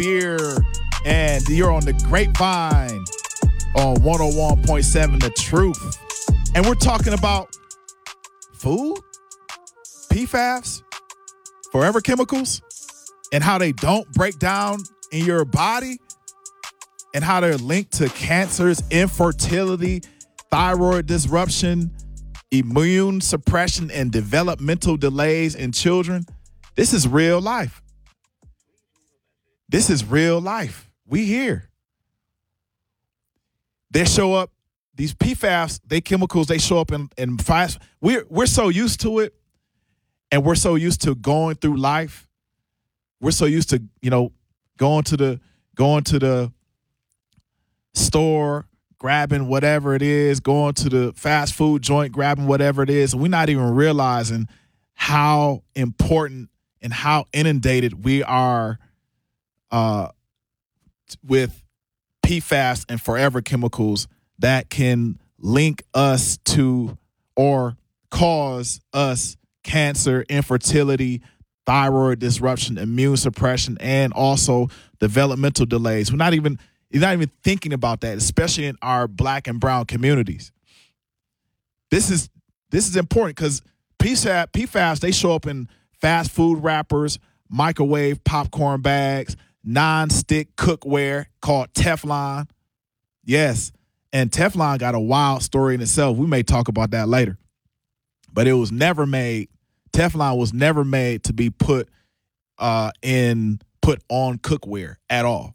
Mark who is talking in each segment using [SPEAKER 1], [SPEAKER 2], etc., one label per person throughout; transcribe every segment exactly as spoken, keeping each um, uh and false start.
[SPEAKER 1] beer, and you're on the Grapevine on one oh one point seven The Truth. And we're talking about food, P FABs, forever chemicals, and how they don't break down in your body, and how they're linked to cancers, infertility, thyroid disruption, immune suppression, and developmental delays in children. This is real life. This is real life. We here. They show up, these P FABs, they chemicals, they show up in, in fast. We're, we're so used to it, and we're so used to going through life. We're so used to, you know, going to the going to the store, grabbing whatever it is, going to the fast food joint, grabbing whatever it is, and we're not even realizing how important and how inundated we are uh, with P FABs and forever chemicals that can link us to or cause us cancer, infertility, thyroid disruption, immune suppression, and also developmental delays. We're not even you're not even thinking about that, especially in our black and brown communities. This is this is important because P FABs, they show up in fast food wrappers, microwave popcorn bags, non-stick cookware called Teflon. Yes, and Teflon got a wild story in itself. We may talk about that later. But it was never made, Teflon was never made to be put uh, in, put on cookware at all.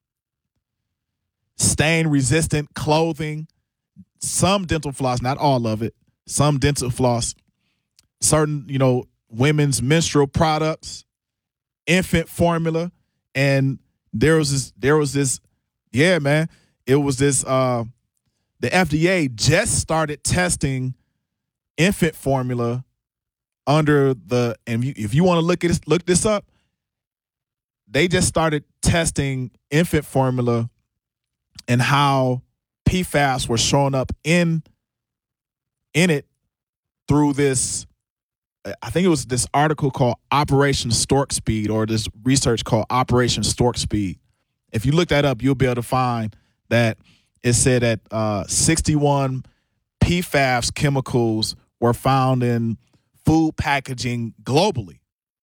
[SPEAKER 1] Stain-resistant clothing, some dental floss, not all of it, some dental floss, certain, you know, women's menstrual products, infant formula, and there was this, there was this, yeah, man, it was this, uh, the F D A just started testing infant formula under the, and if you want to look at this, look this up, they just started testing infant formula and how P FABs were showing up in, in it through this, I think it was this article called Operation Stork Speed, or this research called Operation Stork Speed. If you look that up, you'll be able to find that it said that uh, sixty-one P FABs chemicals were found in food packaging globally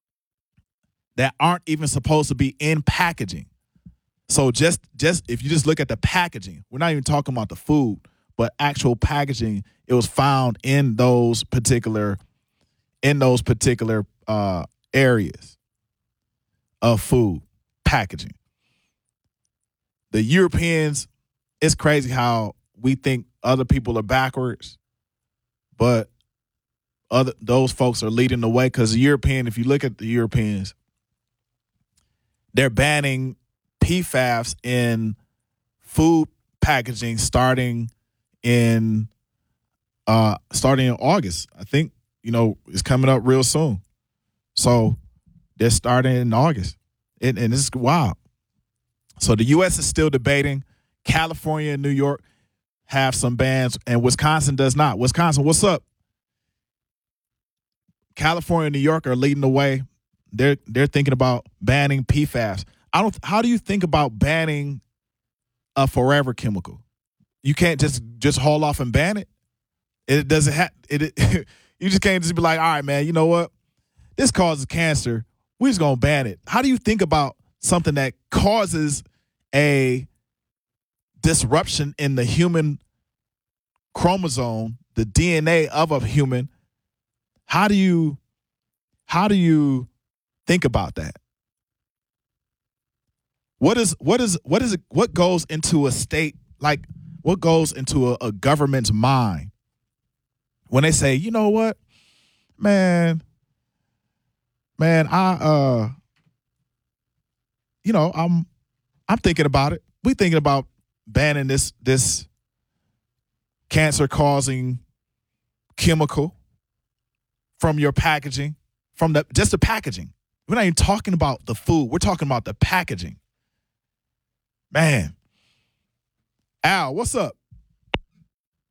[SPEAKER 1] that aren't even supposed to be in packaging. So just, just if you just look at the packaging, we're not even talking about the food, but actual packaging, it was found in those particular in those particular uh, areas of food packaging. The Europeans, it's crazy how we think other people are backwards, but other those folks are leading the way, because the European, if you look at the Europeans, they're banning P FABs in food packaging starting in uh, starting in August. I think, you know, it's coming up real soon. So they're starting in August. And, and this is wild. So the U S is still debating. California and New York have some bans, and Wisconsin does not. Wisconsin, what's up? California and New York are leading the way. They're they're thinking about banning P FABs. I don't. How do you think about banning a forever chemical? You can't just just haul off and ban it. It doesn't have it. it you just can't just be like, all right, man. You know what? This causes cancer. We're just gonna ban it. How do you think about something that causes a disruption in the human chromosome, the D N A of a human? How do you how do you think about that? What is what is what is it, what goes into a state, like what goes into a, a government's mind when they say, you know what, man, man, I uh you know, I'm I'm thinking about it. We thinking about banning this this cancer causing chemical from your packaging, from the just the packaging. We're not even talking about the food. We're talking about the packaging. Man. Al, what's up?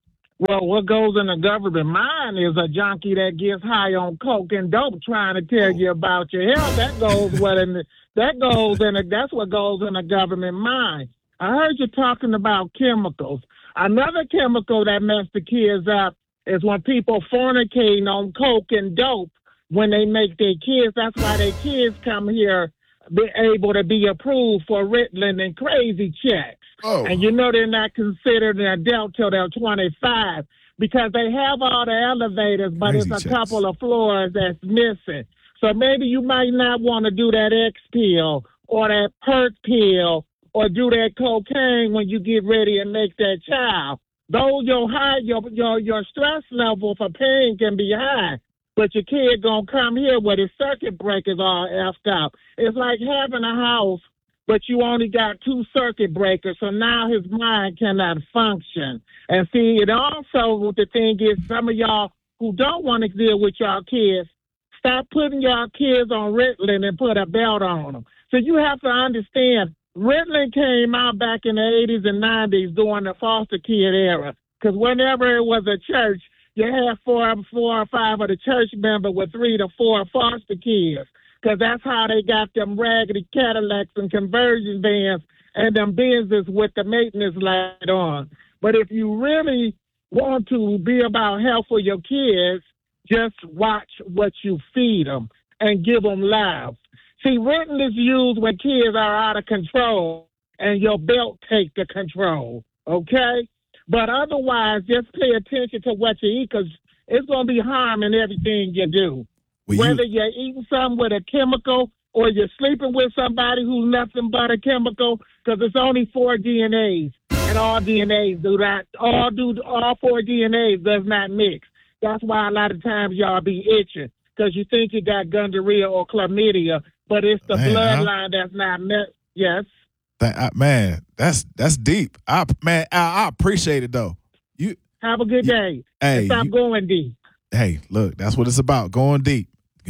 [SPEAKER 2] Well, what goes in the government mind is a junkie that gets high on coke and dope, trying to tell you about your health. That goes what in the, that goes in the, that's what goes in the government mind. I heard you talking about chemicals. Another chemical that mess the kids up is when people fornicating on coke and dope when they make their kids. That's why their kids come here be able to be approved for Ritalin and crazy checks.
[SPEAKER 1] Oh.
[SPEAKER 2] And you know they're not considered an adult till they're twenty-five because they have all the elevators, but
[SPEAKER 1] Crazy
[SPEAKER 2] it's a
[SPEAKER 1] checks.
[SPEAKER 2] couple of floors that's missing. So maybe you might not want to do that X pill or that perk pill or do that cocaine when you get ready and make that child. Though your high, your your your stress level for pain can be high, but your kid gonna come here where his circuit breakers all effed up. It's like having a house, but you only got two circuit breakers, so now his mind cannot function. And see, it also, the thing is, some of y'all who don't want to deal with y'all kids, stop putting y'all kids on Ritalin and put a belt on them. So you have to understand, Ritalin came out back in the eighties and nineties during the foster kid era, because whenever it was a church, you had four, four or five of the church members with three to four foster kids, because that's how they got them raggedy Cadillacs and conversion vans and them Benzes with the maintenance light on. But if you really want to be about health for your kids, just watch what you feed them and give them love. See, Ritalin is used when kids are out of control and your belt take the control, okay? But otherwise, just pay attention to what you eat because it's going to be harming everything you do.
[SPEAKER 1] Well,
[SPEAKER 2] Whether
[SPEAKER 1] you,
[SPEAKER 2] you're eating something with a chemical or you're sleeping with somebody who's nothing but a chemical, because it's only four D N As, and all D N As do that. All do all four D N As does not mix. That's why a lot of times y'all be itching because you think you got gonorrhea or chlamydia, but it's the
[SPEAKER 1] Man,
[SPEAKER 2] bloodline huh? that's not met. Yes.
[SPEAKER 1] that, I, man, that's that's deep. I man, I, I appreciate it though. You
[SPEAKER 2] have a good
[SPEAKER 1] you,
[SPEAKER 2] day.
[SPEAKER 1] Hey,
[SPEAKER 2] and stop
[SPEAKER 1] you,
[SPEAKER 2] going deep.
[SPEAKER 1] Hey, look, that's what it's about. Going deep.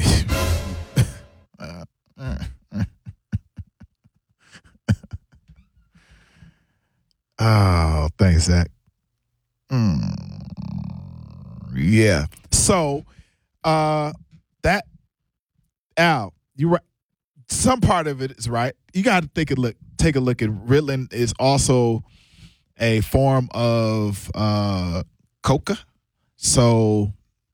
[SPEAKER 1] uh, uh, uh. Oh, thanks, Zach. Mm, yeah. So, uh, that Al, you right. Some part of it is right. You got to take a look. Take a look at Ritalin is also a form of uh, coca. So,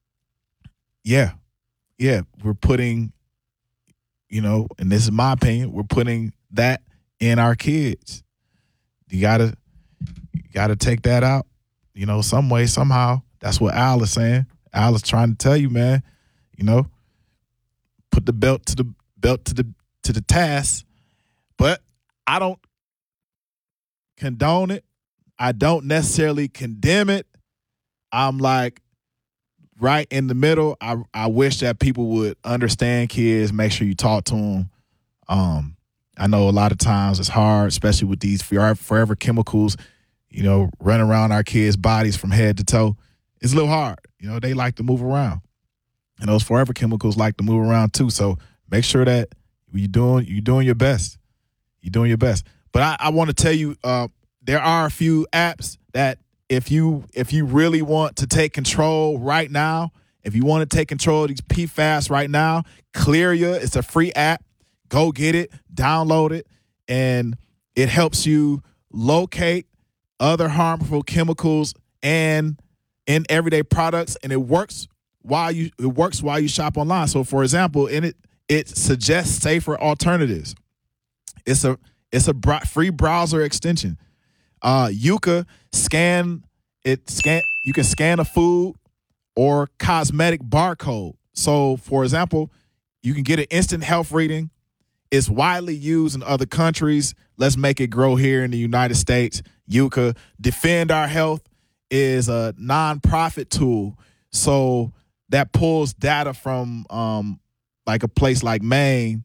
[SPEAKER 1] yeah, yeah, we're putting, you know, and this is my opinion, we're putting that in our kids. You gotta, you gotta take that out, you know, some way, somehow. That's what Al is saying. Al is trying to tell you, man, you know, put the belt to the belt to the to the task. But I don't condone it. I don't necessarily condemn it. I'm like right in the middle. I I wish that people would understand kids, make sure you talk to them. Um, I know a lot of times it's hard, especially with these forever chemicals, you know, running around our kids' bodies from head to toe. It's a little hard. You know, they like to move around. And those forever chemicals like to move around too. So make sure that you're doing you're doing your best. You're doing your best. But I, I want to tell you, uh, there are a few apps that if you if you really want to take control right now, if you want to take control of these P FAS right now, Clearia, it's a free app. Go get it, download it, and it helps you locate other harmful chemicals and in everyday products, and it works while you it works while you shop online. So, for example, in it it suggests safer alternatives. It's a it's a br- free browser extension. Uh, Yuka scan it scan. You can scan a food or cosmetic barcode. So, for example, you can get an instant health reading. It's widely used in other countries. Let's make it grow here in the United States. Yuka. Defend Our Health is a nonprofit tool. So that pulls data from um, like a place like Maine,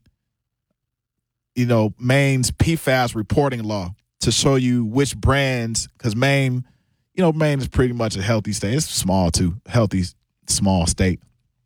[SPEAKER 1] you know, Maine's P FAS reporting law to show you which brands, because Maine, you know, Maine is pretty much a healthy state. It's small too, healthy, small state.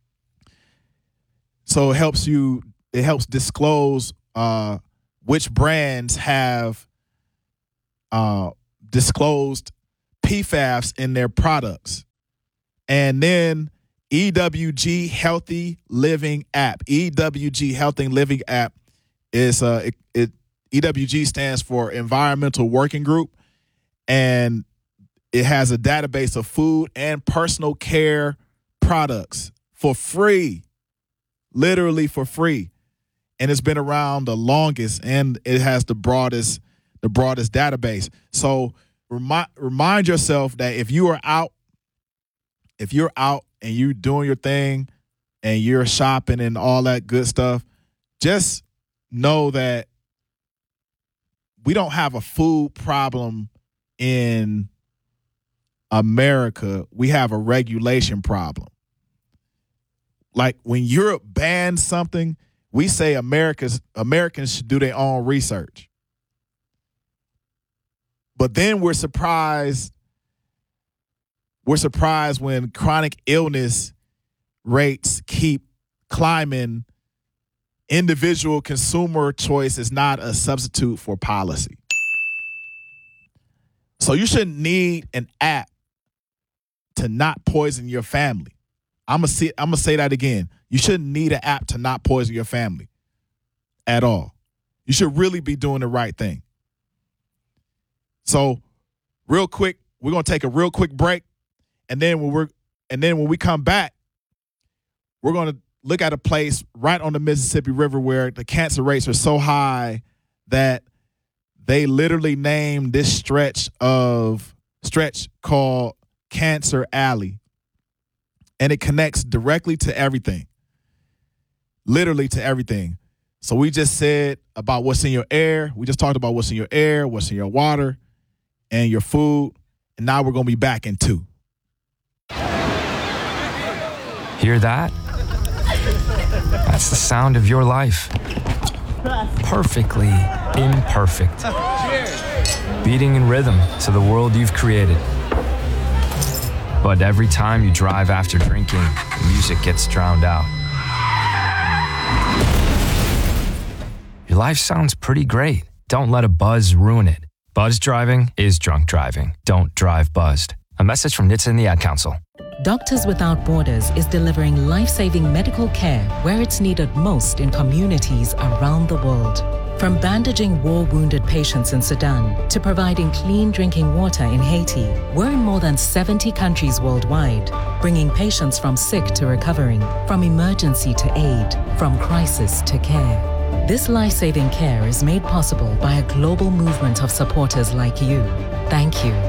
[SPEAKER 1] So it helps you, it helps disclose uh, which brands have uh, disclosed P FAS in their products. And then E W G Healthy Living App. E W G Healthy Living App is uh it, it E W G stands for Environmental Working Group, and it has a database of food and personal care products for free, literally for free. And it's been around the longest, and it has the broadest, the broadest database. So remind remind yourself that if you are out, if you're out and you're doing your thing and you're shopping and all that good stuff, just know that we don't have a food problem in America. We have a regulation problem. Like when Europe bans something, we say Americans Americans should do their own research. But then we're surprised we're surprised when chronic illness rates keep climbing. Individual consumer choice is not a substitute for policy. So you shouldn't need an app to not poison your family. I'm gonna say I'm gonna say that again. You shouldn't need an app to not poison your family at all. You should really be doing the right thing. So, real quick, we're gonna take a real quick break, and then when we're and then when we come back, we're gonna look at a place right on the Mississippi River where the cancer rates are so high that they literally named this stretch of stretch called Cancer Alley. And it connects directly to everything. Literally to everything. So we just said about what's in your air. We just talked about what's in your air, what's in your water, and your food. And now we're going to be back in two.
[SPEAKER 3] Hear that? That's the sound of your life. Perfectly imperfect. Beating in rhythm to the world you've created. But every time you drive after drinking, the music gets drowned out. Your life sounds pretty great. Don't let a buzz ruin it. Buzz driving is drunk driving. Don't drive buzzed. A message from N H T S A and the Ad Council.
[SPEAKER 4] Doctors Without Borders is delivering life-saving medical care where it's needed most in communities around the world. From bandaging war-wounded patients in Sudan to providing clean drinking water in Haiti, we're in more than seventy countries worldwide, bringing patients from sick to recovering, from emergency to aid, from crisis to care. This life-saving care is made possible by a global movement of supporters like you. Thank you.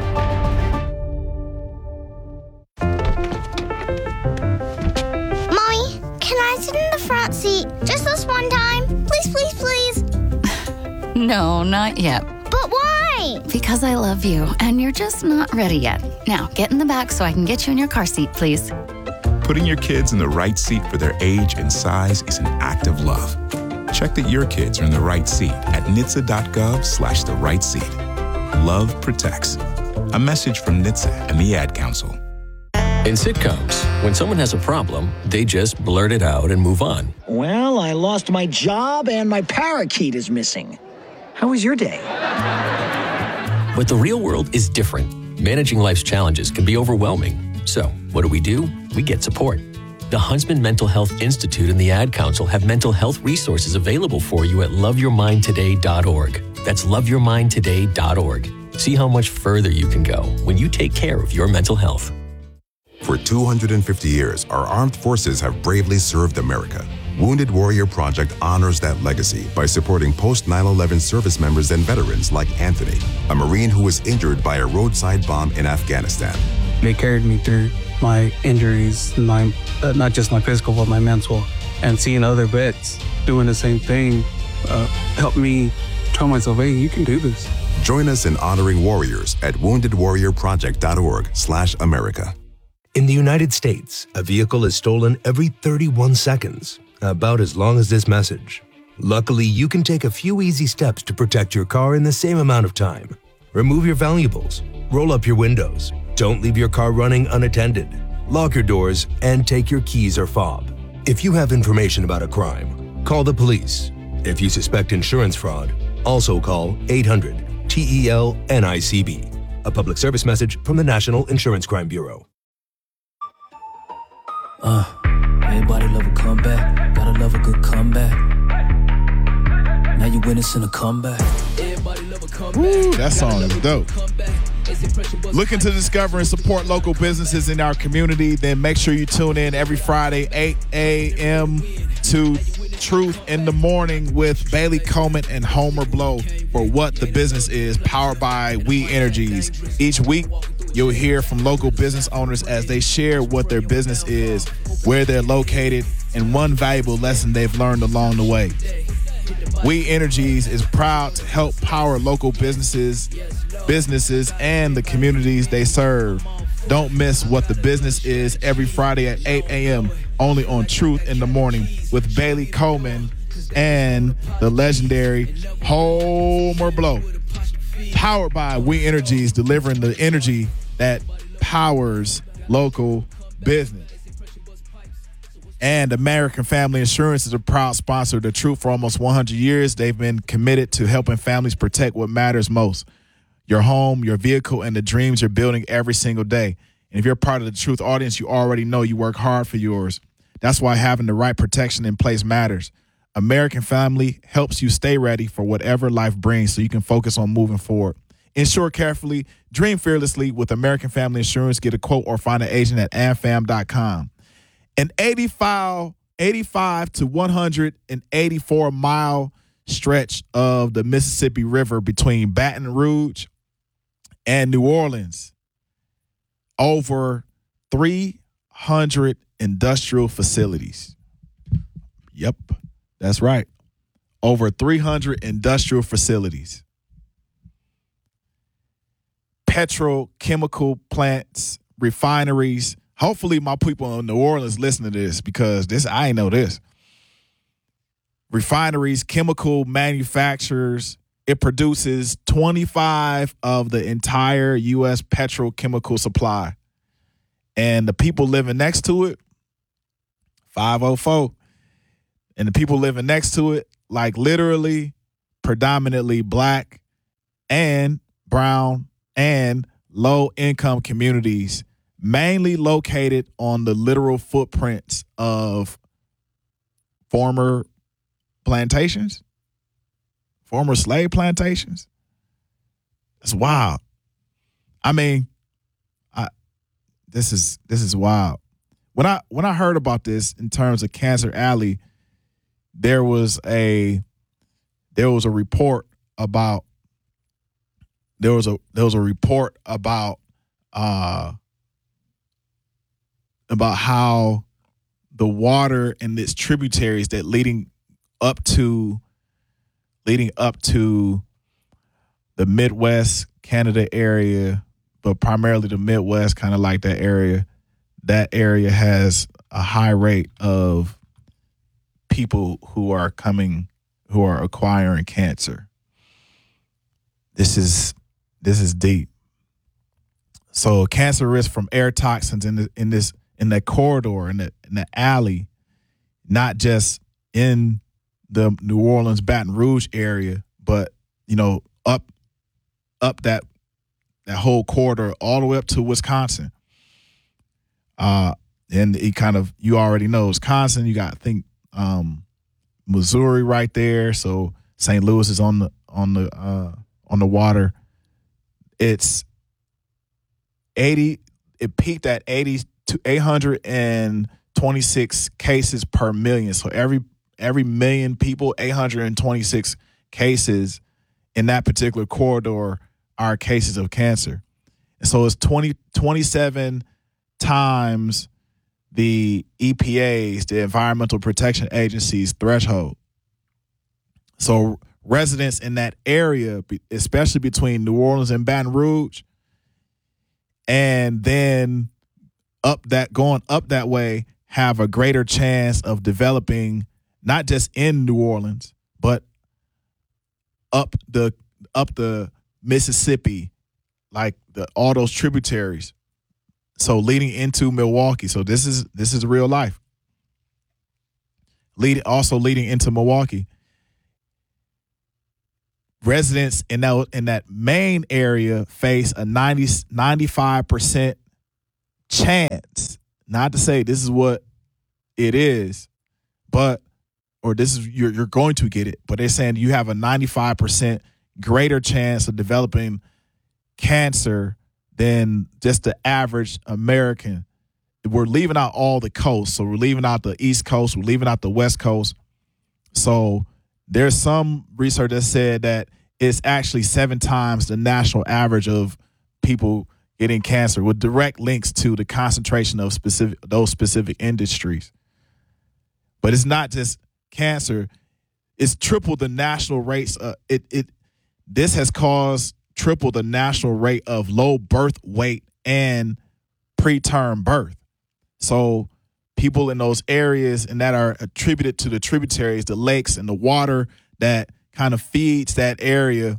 [SPEAKER 5] Mommy, can I sit in the front seat just this one time? Please, please, please.
[SPEAKER 6] No, not yet.
[SPEAKER 5] But why?
[SPEAKER 6] Because I love you, and you're just not ready yet. Now, get in the back so I can get you in your car seat, please.
[SPEAKER 7] Putting your kids in the right seat for their age and size is an act of love. Check that your kids are in the right seat at N H T S A dot gov slash the right seat. Love protects. A message from N H T S A and the Ad Council.
[SPEAKER 8] In sitcoms, when someone has a problem, they just blurt it out and move on.
[SPEAKER 9] Well, I lost my job and my parakeet is missing. How was your day?
[SPEAKER 8] But the real world is different. Managing life's challenges can be overwhelming. So, what do we do? We get support. The Huntsman Mental Health Institute and the Ad Council have mental health resources available for you at love your mind today dot org. That's love your mind today dot org. See how much further you can go when you take care of your mental health.
[SPEAKER 10] For two hundred fifty years, our armed forces have bravely served America. Wounded Warrior Project honors that legacy by supporting post nine eleven service members and veterans like Anthony, a Marine who was injured by a roadside bomb in Afghanistan.
[SPEAKER 11] They carried me through my injuries, my, uh, not just my physical, but my mental. And seeing other vets doing the same thing uh, helped me tell myself, hey, you can do this.
[SPEAKER 10] Join us in honoring warriors at wounded warrior project dot org slash America.
[SPEAKER 12] In the United States, a vehicle is stolen every thirty-one seconds, about as long as this message. Luckily, you can take a few easy steps to protect your car in the same amount of time. Remove your valuables, roll up your windows, don't leave your car running unattended, lock your doors, and take your keys or fob. If you have information about a crime, call the police. If you suspect insurance fraud, also call eight hundred T E L N I C B. A public service message from the National Insurance Crime Bureau.
[SPEAKER 13] Uh, everybody love a comeback. Gotta love a good comeback. Now you witnessing a comeback.
[SPEAKER 1] Woo, that song is dope. Looking to discover and support local businesses in our community? Then make sure you tune in every Friday, eight a.m. to Truth in the Morning with Bailey Coleman and Homer Blow for What the Business Is, powered by We Energies. Each week, you'll hear from local business owners as they share what their business is, where they're located, and one valuable lesson they've learned along the way. We Energies is proud to help power local businesses, businesses, and the communities they serve. Don't miss What the Business Is every Friday at eight a.m. only on Truth in the Morning with Bailey Coleman and the legendary Homer Blow. Powered by We Energies, delivering the energy that powers local business. And American Family Insurance is a proud sponsor of The Truth for almost one hundred years. They've been committed to helping families protect what matters most: your home, your vehicle, and the dreams you're building every single day. And if you're part of the Truth audience, you already know you work hard for yours. That's why having the right protection in place matters. American Family helps you stay ready for whatever life brings so you can focus on moving forward. Insure carefully, dream fearlessly with American Family Insurance. Get a quote or find an agent at amfam dot com. An eighty-five, eighty-five to one hundred eighty-four mile stretch of the Mississippi River between Baton Rouge and New Orleans. Over three hundred industrial facilities. Yep, that's right. Over three hundred industrial facilities. Petrochemical plants, refineries. Hopefully my people in New Orleans listen to this because this I ain't know this. Refineries, chemical manufacturers. It produces twenty-five of the entire U S petrochemical supply. And the people living next to it, five oh four. And the people living next to it, like literally predominantly black and brown and low-income communities, mainly located on the literal footprints of former plantations, former slave plantations. It's wild. I mean, I this is this is wild. When I when I heard about this in terms of Cancer Alley, there was a there was a report about there was a there was a report about uh about how the water and its tributaries that leading up to leading up to the Midwest Canada area, but primarily the Midwest, kind of like that area, that area has a high rate of people who are coming, who are acquiring cancer. This is this is deep. So cancer risk from air toxins in the, in this in that corridor, in the in the alley, not just in the New Orleans, Baton Rouge area, but you know, up up that that whole corridor all the way up to Wisconsin. Uh, and it kind of, you already know Wisconsin. You got, I think, um, Missouri right there. So Saint Louis is on the on the uh, on the water. It's eighty. It peaked at eighty to eight hundred and twenty-six cases per million. So every every million people, eight hundred and twenty-six cases in that particular corridor are cases of cancer. And so it's twenty, twenty-seven times the E P A's, the Environmental Protection Agency's threshold. So residents in that area, especially between New Orleans and Baton Rouge, and then up that going up that way, have a greater chance of developing not just in New Orleans, but up the up the Mississippi, like the all those tributaries. So leading into Milwaukee. So this is this is real life. Lead also leading into Milwaukee. residents in that in that main area face a ninety, ninety-five percent chance. Not to say this is what it is, but or this is you're you're going to get it, but they're saying you have a ninety-five percent greater chance of developing cancer than just the average American. We're leaving out all the coast, so we're leaving out the East Coast, we're leaving out the West Coast. So there's some research that said that it's actually seven times the national average of people getting cancer, with direct links to the concentration of specific those specific industries. But it's not just cancer; it's triple the national rates. Uh, it it this has caused triple the national rate of low birth weight and preterm birth. So people in those areas and that are attributed to the tributaries, the lakes and the water that kind of feeds that area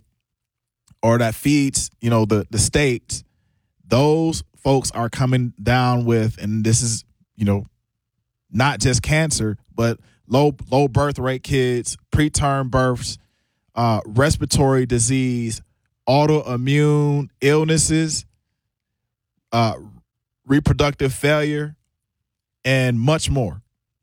[SPEAKER 1] or that feeds, you know, the, the states, those folks are coming down with, and this is, you know, not just cancer, but low low birth rate kids, preterm births, uh, respiratory disease, autoimmune illnesses, uh, reproductive failure, and much more,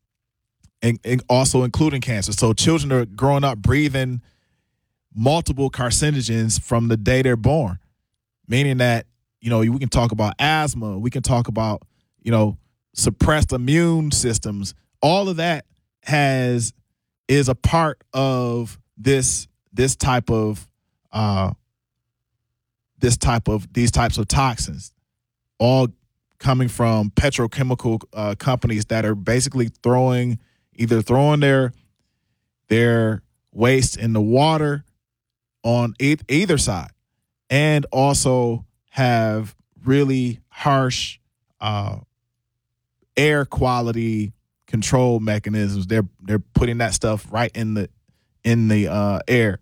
[SPEAKER 1] and, and also including cancer. So children are growing up breathing multiple carcinogens from the day they're born, meaning that, you know, we can talk about asthma, we can talk about, you know, suppressed immune systems. All of that has is a part of this this type of uh, this type of these types of toxins, all coming from petrochemical uh, companies that are basically throwing either throwing their their waste in the water on e- either side, and also have really harsh uh, air quality control mechanisms. They're they're putting that stuff right in the in the uh, air.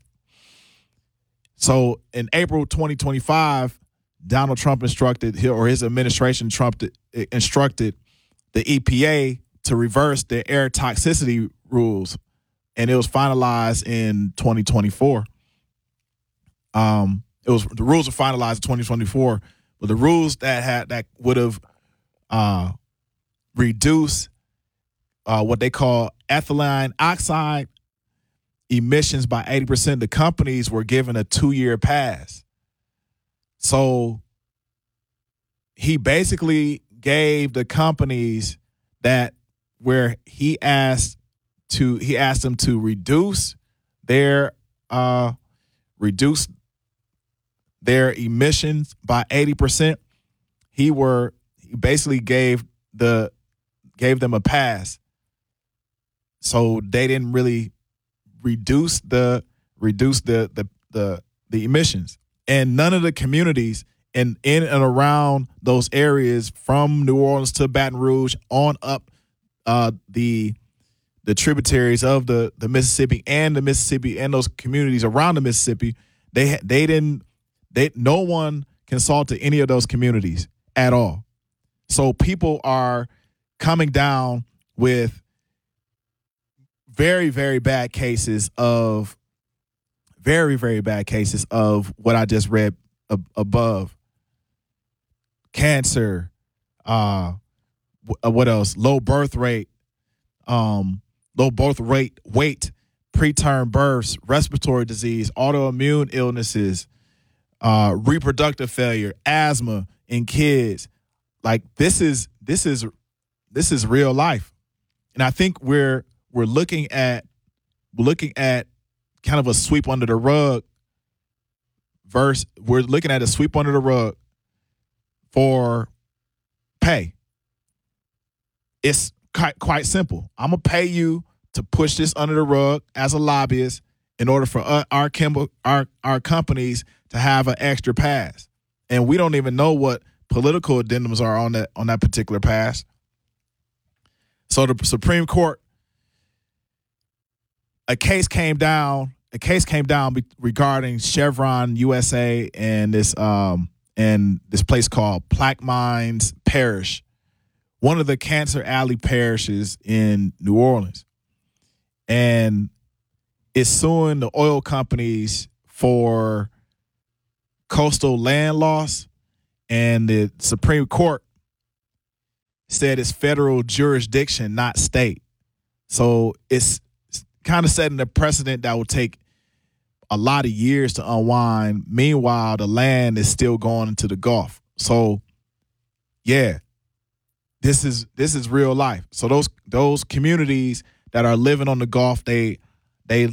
[SPEAKER 1] So in April twenty twenty-five, Donald Trump instructed, or his administration Trump instructed the E P A to reverse their air toxicity rules, and it was finalized in twenty twenty-four. Um, it was the rules were finalized in twenty twenty-four, but the rules that had that would have uh, reduced uh, what they call ethylene oxide emissions by eighty percent. The companies were given a two-year pass. So he basically gave the companies that where he asked to he asked them to reduce their uh, reduce their emissions by eighty percent. He were he basically gave the gave them a pass. So they didn't really reduce the reduce the the the, the emissions. And none of the communities in, in and around those areas, from New Orleans to Baton Rouge on up uh, the the tributaries of the, the Mississippi and the Mississippi and those communities around the Mississippi, they they didn't they no one consulted any of those communities at all. So people are coming down with very, very bad cases of very, very bad cases of what I just read ab- above. Cancer, uh, w- what else? Low birth rate, um, low birth rate, weight, preterm births, respiratory disease, autoimmune illnesses, uh, reproductive failure, asthma in kids. Like this is this is this is real life, and I think we're we're looking at we're looking at kind of a sweep under the rug verse. We're looking at a sweep under the rug for pay. It's quite, quite simple. I'm going to pay you to push this under the rug as a lobbyist in order for uh, our, our, our companies to have an extra pass. And we don't even know what political addendums are on that, on that particular pass. So the Supreme Court, A case came down. A case came down be- regarding Chevron U S A and this um and this place called Plaquemines Parish, one of the Cancer Alley parishes in New Orleans, and it's suing the oil companies for coastal land loss, and the Supreme Court said it's federal jurisdiction, not state. So it's kind of setting a precedent that will take a lot of years to unwind. Meanwhile, the land is still going into the Gulf. So, yeah, this is this is real life. So those those communities that are living on the Gulf, they they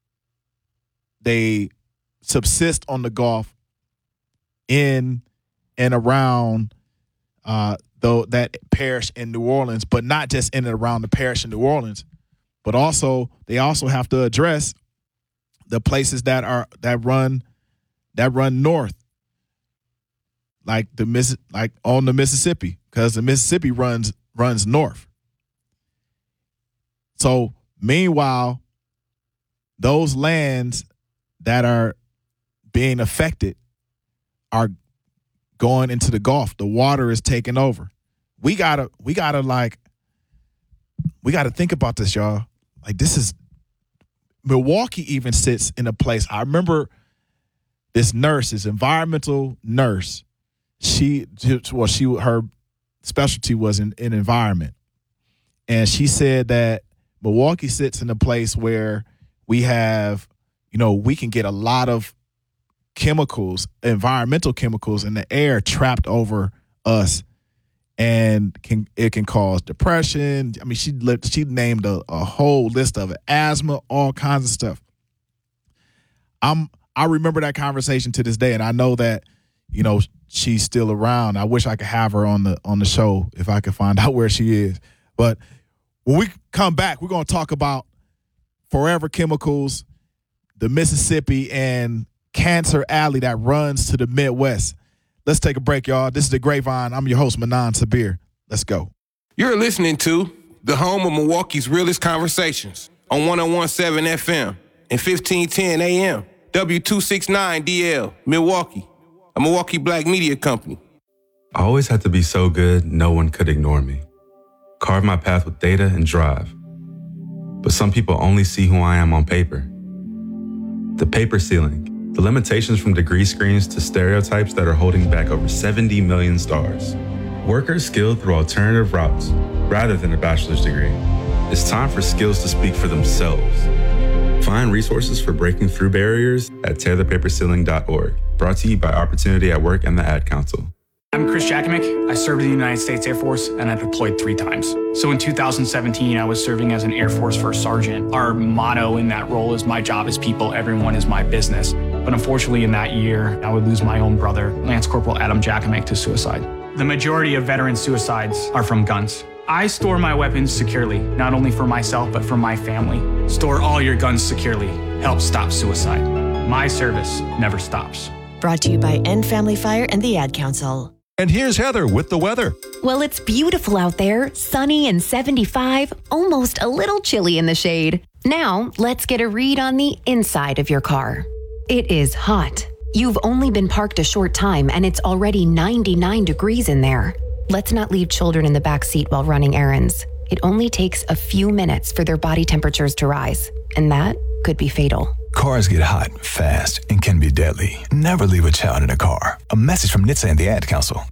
[SPEAKER 1] they subsist on the Gulf in and around uh, though that parish in New Orleans, but not just in and around the parish in New Orleans, but also they also have to address the places that are that run that run north, like the Miss like on the Mississippi, because the Mississippi runs runs north. So meanwhile, those lands that are being affected are going into the Gulf. The water is taking over. We gotta we gotta like we gotta think about this, y'all. Like, this is Milwaukee even sits in a place. I remember this nurse, this environmental nurse. She, well, she her specialty was in, in environment, and she said that Milwaukee sits in a place where we have, you know, we can get a lot of chemicals, environmental chemicals in the air trapped over us, and can it can cause depression. I mean, she she named a, a whole list of it, asthma, all kinds of stuff. I'm I remember that conversation to this day, and I know that, you know, she's still around. I wish I could have her on the on the show if I could find out where she is. But when we come back, we're going to talk about Forever Chemicals, the Mississippi, and Cancer Alley that runs to the Midwest. Let's take a break, y'all. This is The Grapevine. I'm your host, Manan Sabir. Let's go.
[SPEAKER 14] You're listening to the home of Milwaukee's realest conversations on one oh one point seven F M and fifteen ten A M. W two sixty-nine D L, Milwaukee, a Milwaukee Black media company.
[SPEAKER 15] I always had to be so good, no one could ignore me. Carve my path with data and drive. But some people only see who I am on paper. The paper ceiling. The limitations from degree screens to stereotypes that are holding back over seventy million stars. Workers skilled through alternative routes rather than a bachelor's degree. It's time for skills to speak for themselves. Find resources for breaking through barriers at tear the paper ceiling dot org. Brought to you by Opportunity at Work and the Ad Council.
[SPEAKER 16] I'm Chris Jakomick. I served in the United States Air Force, and I deployed three times. So in two thousand seventeen, I was serving as an Air Force First Sergeant. Our motto in that role is, my job is people, everyone is my business. But unfortunately, in that year, I would lose my own brother, Lance Corporal Adam Jakomick, to suicide. The majority of veteran suicides are from guns. I store my weapons securely, not only for myself, but for my family. Store all your guns securely. Help stop suicide. My service never stops.
[SPEAKER 17] Brought to you by End Family Fire and the Ad Council.
[SPEAKER 18] And here's Heather with the weather.
[SPEAKER 19] Well, it's beautiful out there, sunny and seventy-five, almost a little chilly in the shade. Now, let's get a read on the inside of your car. It is hot. You've only been parked a short time and it's already ninety-nine degrees in there. Let's not leave children in the back seat while running errands. It only takes a few minutes for their body temperatures to rise, and that could be fatal.
[SPEAKER 20] Cars get hot, fast, and can be deadly. Never leave a child in a car. A message from N H T S A and the Ad Council.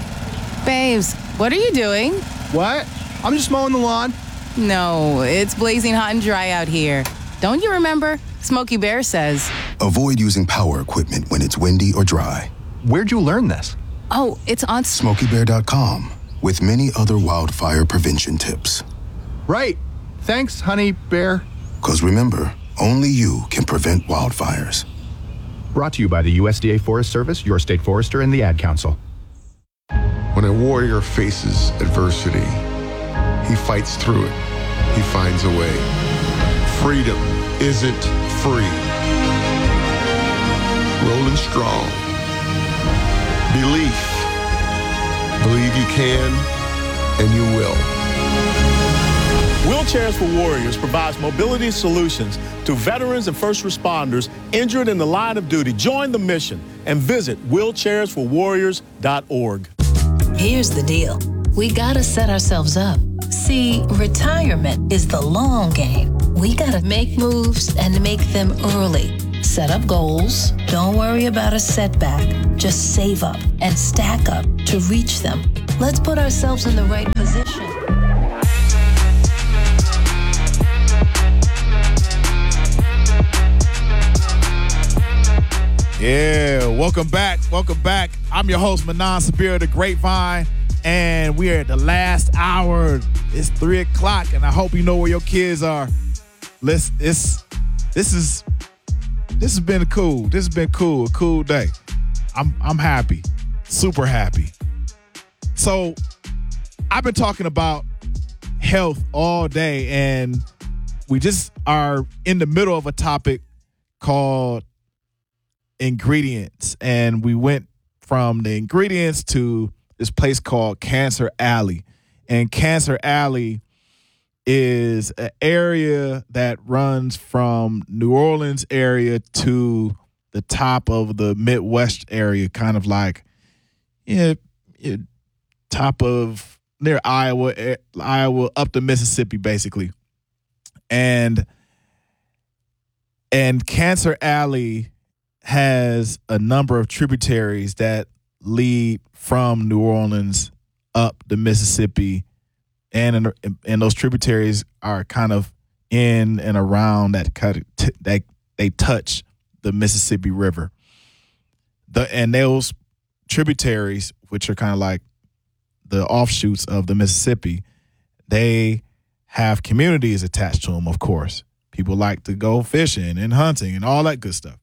[SPEAKER 21] Babes, what are you doing?
[SPEAKER 22] What? I'm just mowing the lawn.
[SPEAKER 21] No, it's blazing hot and dry out here. Don't you remember? Smokey Bear says,
[SPEAKER 23] avoid using power equipment when it's windy or dry.
[SPEAKER 22] Where'd you learn this?
[SPEAKER 21] Oh, it's on
[SPEAKER 23] Smokey Bear dot com with many other wildfire prevention tips.
[SPEAKER 22] Right. Thanks, honey bear.
[SPEAKER 23] Because remember, only you can prevent wildfires.
[SPEAKER 22] Brought to you by the U S D A Forest Service, your state forester, and the Ad Council.
[SPEAKER 24] When a warrior faces adversity, he fights through it. He finds a way. Freedom isn't free. Rolling strong. Belief. Believe you can, and you will.
[SPEAKER 25] Wheelchairs for Warriors provides mobility solutions to veterans and first responders injured in the line of duty. Join the mission and visit wheelchairs for warriors dot org.
[SPEAKER 26] Here's the deal. We gotta set ourselves up. See, retirement is the long game. We gotta make moves and make them early. Set up goals. Don't worry about a setback. Just save up and stack up to reach them. Let's put ourselves in the right position.
[SPEAKER 1] Yeah, welcome back. Welcome back. I'm your host, Manan Sabir, the Grapevine, and we are at the last hour. It's three o'clock, and I hope you know where your kids are. Let's. It's. This is. This has been cool. This has been cool. A cool day. I'm. I'm happy. Super happy. So, I've been talking about health all day, and we just are in the middle of a topic called ingredients, and we went from the ingredients to this place called Cancer Alley. And Cancer Alley is an area that runs from New Orleans area to the top of the Midwest area, kind of like yeah, yeah top of near Iowa, Iowa up to Mississippi, basically. And and Cancer Alley has a number of tributaries that lead from New Orleans up the Mississippi, and and those tributaries are kind of in and around that that they touch the Mississippi River. The and those tributaries, which are kind of like the offshoots of the Mississippi, they have communities attached to them. Of course, people like to go fishing and hunting and all that good stuff.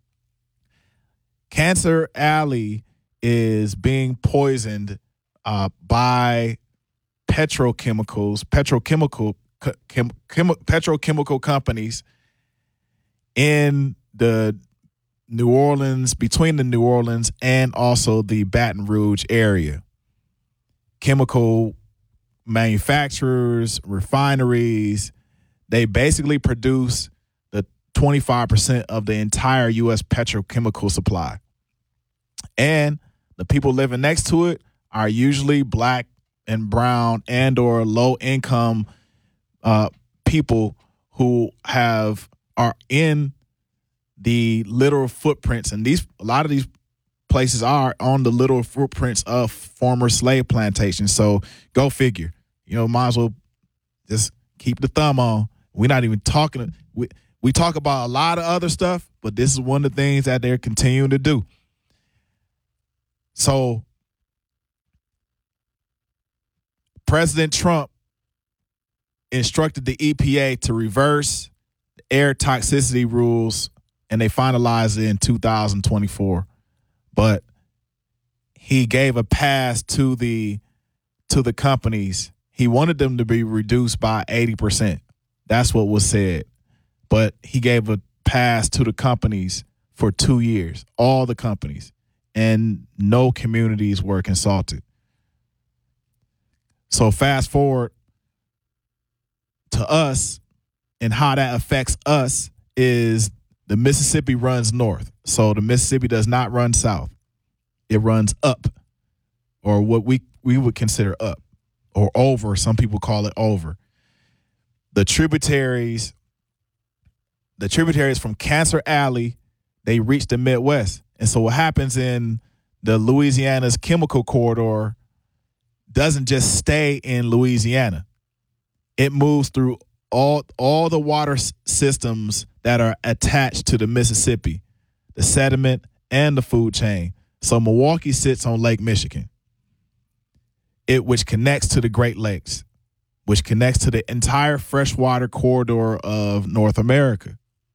[SPEAKER 1] Cancer Alley is being poisoned uh, by petrochemicals, petrochemical, chem, chem, petrochemical companies in the New Orleans, between the New Orleans and also the Baton Rouge area. Chemical manufacturers, refineries, they basically produce twenty-five percent of the entire U S petrochemical supply. And the people living next to it are usually black and brown and or low income uh, people who have are in the literal footprints. And these a lot of these places are on the literal footprints of former slave plantations. So go figure. You know, might as well just keep the thumb on. We're not even talking. We, We talk about a lot of other stuff, but this is one of the things that they're continuing to do. So President Trump instructed the E P A to reverse the air toxicity rules, and they finalized it in two thousand twenty-four. But he gave a pass to the to the companies. He wanted them to be reduced by eighty percent. That's what was said. But he gave a pass to the companies for two years, all the companies, and no communities were consulted. So fast forward to us, and how that affects us is the Mississippi runs north. So the Mississippi does not run south. It runs up, or what we, we would consider up, or over. Some people call it over. The tributaries... The tributaries from Cancer Alley, they reach the Midwest. And so what happens in the Louisiana's chemical corridor doesn't just stay in Louisiana. It moves through all, all the water s- systems that are attached to the Mississippi, the sediment and the food chain. So Milwaukee sits on Lake Michigan, it which connects to the Great Lakes, which connects to the entire freshwater corridor of North America.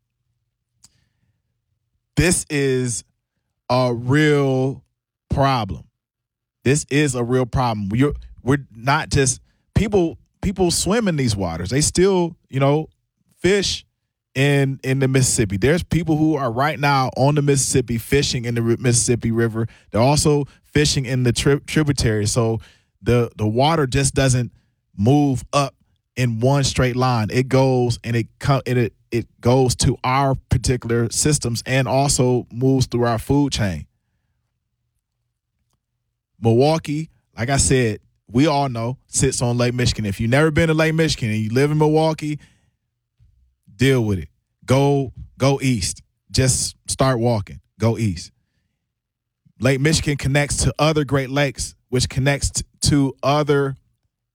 [SPEAKER 1] This is a real problem. This is a real problem. We're, we're not just people. People swim in these waters. They still, you know, fish in in the Mississippi. There's people who are right now on the Mississippi fishing in the Mississippi River. They're also fishing in the tri- tributaries. So the the water just doesn't move up in one straight line. It goes and it co- and it it goes to our particular systems and also moves through our food chain. Milwaukee, like I said, we all know, sits on Lake Michigan. If you've never been to Lake Michigan and you live in Milwaukee, deal with it. Go go east. just start walking. Go east. Lake Michigan connects to other Great Lakes, which connects t- to other